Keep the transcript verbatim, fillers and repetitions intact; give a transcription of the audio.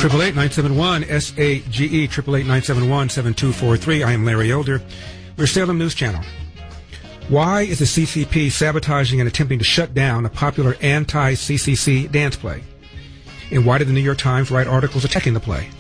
Triple eight nine seven one S A G E. Triple eight nine seven one seven two four three. I am Larry Elder. We're Salem News Channel. Why is the C C P sabotaging and attempting to shut down a popular anti-C C C dance play? And why did the New York Times write articles attacking the play?